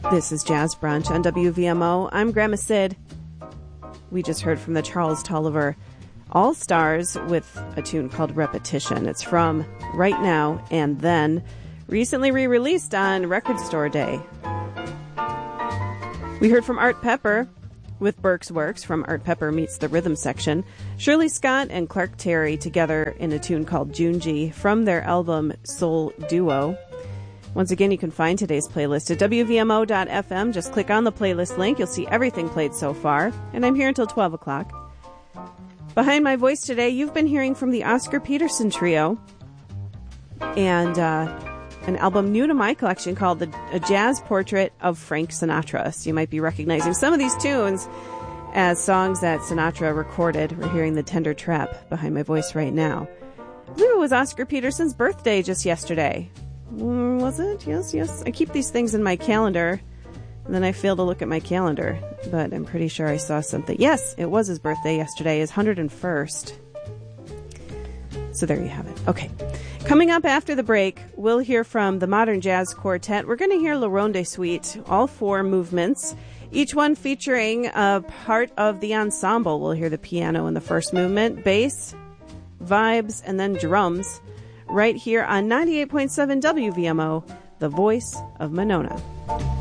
This is Jazz Brunch on WVMO. I'm Grandma Sid. We just heard from the Charles Tolliver All-Stars with a tune called Repetition. It's from Right Now and Then, recently re-released on Record Store Day. We heard from Art Pepper with Burke's Works from Art Pepper Meets the Rhythm Section. Shirley Scott and Clark Terry together in a tune called Junji from their album Soul Duo. Once again, you can find today's playlist at WVMO.fm. Just click on the playlist link. You'll see everything played so far. And I'm here until 12 o'clock. Behind my voice today, you've been hearing from the Oscar Peterson Trio and an album new to my collection called A Jazz Portrait of Frank Sinatra. So you might be recognizing some of these tunes as songs that Sinatra recorded. We're hearing The Tender Trap behind my voice right now. I believe it was Oscar Peterson's birthday just yesterday. Was it? Yes. I keep these things in my calendar, and then I fail to look at my calendar. But I'm pretty sure I saw something. Yes, it was his birthday yesterday, his 101st. So there you have it. Okay. Coming up after the break, we'll hear from the Modern Jazz Quartet. We're going to hear La Ronde Suite, all four movements, each one featuring a part of the ensemble. We'll hear the piano in the first movement, bass, vibes, and then drums. Right here on 98.7 WVMO, the voice of Monona.